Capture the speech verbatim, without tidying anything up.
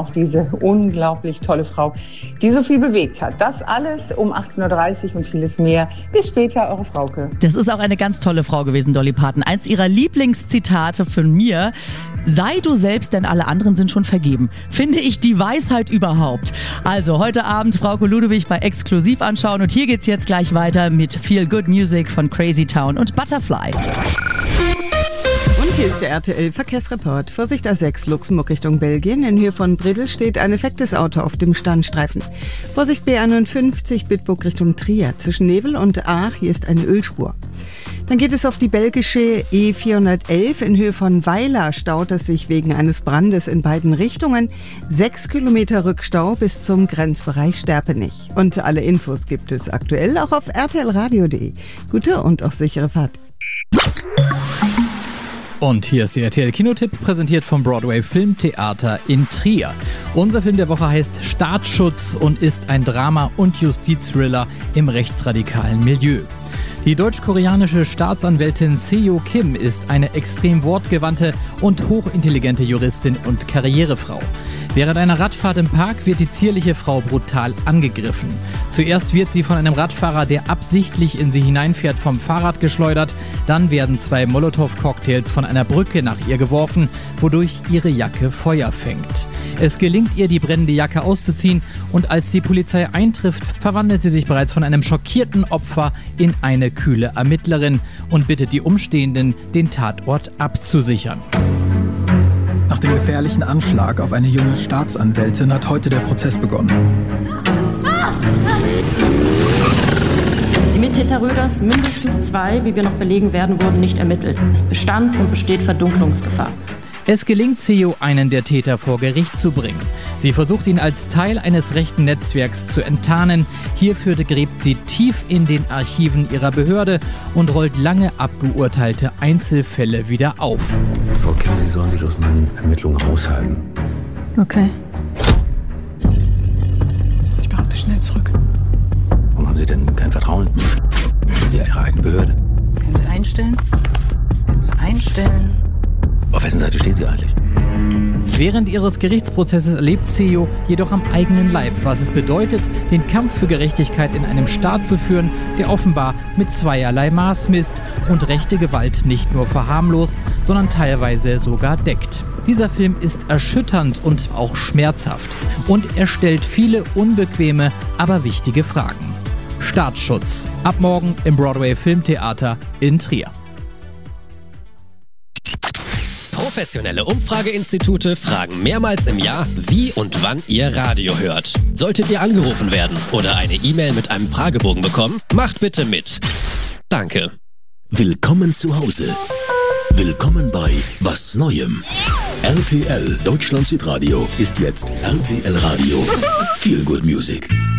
auch diese unglaublich tolle Frau, die so viel bewegt hat. Das alles um achtzehn Uhr dreißig und vieles mehr. Bis später, eure Frauke. Das ist auch eine ganz tolle Frau gewesen, Dolly Parton. Eins ihrer Lieblingszitate von mir: Sei du selbst, denn alle anderen sind schon vergeben. Finde ich die Weisheit überhaupt. Also heute Abend Frauke Ludewig bei Exklusiv anschauen. Und hier geht's jetzt gleich weiter mit Feel Good Music von Crazy Town und Butterfly. Und hier ist der R T L-Verkehrsreport. Vorsicht A sechs, Luxemburg Richtung Belgien. In Höhe von Bredel steht ein defektes Auto auf dem Standstreifen. Vorsicht B einundfünfzig, Bitburg Richtung Trier. Zwischen Nevel und Aach, hier ist eine Ölspur. Dann geht es auf die belgische E vierhundertelf. In Höhe von Weiler staut es sich wegen eines Brandes in beiden Richtungen. Sechs Kilometer Rückstau bis zum Grenzbereich Sterpenich. Und alle Infos gibt es aktuell auch auf r t l radio punkt d e. Gute und auch sichere Fahrt. Und hier ist der R T L-Kinotipp, präsentiert vom Broadway Filmtheater in Trier. Unser Film der Woche heißt Staatsschutz und ist ein Drama- und Justizthriller im rechtsradikalen Milieu. Die deutsch-koreanische Staatsanwältin Seo Kim ist eine extrem wortgewandte und hochintelligente Juristin und Karrierefrau. Während einer Radfahrt im Park wird die zierliche Frau brutal angegriffen. Zuerst wird sie von einem Radfahrer, der absichtlich in sie hineinfährt, vom Fahrrad geschleudert. Dann werden zwei Molotow-Cocktails von einer Brücke nach ihr geworfen, wodurch ihre Jacke Feuer fängt. Es gelingt ihr, die brennende Jacke auszuziehen, und als die Polizei eintrifft, verwandelt sie sich bereits von einem schockierten Opfer in eine kühle Ermittlerin und bittet die Umstehenden, den Tatort abzusichern. Nach dem gefährlichen Anschlag auf eine junge Staatsanwältin hat heute der Prozess begonnen. Die Mittäter Röders, mindestens zwei, wie wir noch belegen werden, wurden nicht ermittelt. Es bestand und besteht Verdunklungsgefahr. Es gelingt Seo, einen der Täter vor Gericht zu bringen. Sie versucht, ihn als Teil eines rechten Netzwerks zu enttarnen. Hierfür gräbt sie tief in den Archiven ihrer Behörde und rollt lange abgeurteilte Einzelfälle wieder auf. Frau Kim, Sie sollen sich aus meinen Ermittlungen raushalten. Okay. Ich behaupte schnell zurück. Warum haben Sie denn kein Vertrauen in Ihre eigene Behörde? Können Sie einstellen? Können Sie einstellen? Auf wessen Seite stehen Sie eigentlich? Während ihres Gerichtsprozesses erlebt Seo jedoch am eigenen Leib, was es bedeutet, den Kampf für Gerechtigkeit in einem Staat zu führen, der offenbar mit zweierlei Maß misst und rechte Gewalt nicht nur verharmlost, sondern teilweise sogar deckt. Dieser Film ist erschütternd und auch schmerzhaft. Und er stellt viele unbequeme, aber wichtige Fragen. Staatsschutz. Ab morgen im Broadway Filmtheater in Trier. Professionelle Umfrageinstitute fragen mehrmals im Jahr, wie und wann ihr Radio hört. Solltet ihr angerufen werden oder eine E-Mail mit einem Fragebogen bekommen, macht bitte mit. Danke. Willkommen zu Hause. Willkommen bei Was Neuem. R T L Deutschland Südradio ist jetzt R T L Radio. Feel Good Music.